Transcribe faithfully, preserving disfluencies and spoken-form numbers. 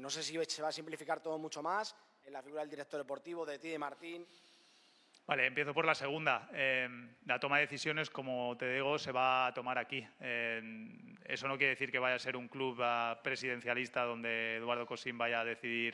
no sé si se va a simplificar todo mucho más en la figura del director deportivo, de ti, de Martín. Vale, empiezo por la segunda. Eh, la toma de decisiones, como te digo, se va a tomar aquí. Eh, eso no quiere decir que vaya a ser un club uh, presidencialista donde Eduardo Cosín vaya a decidir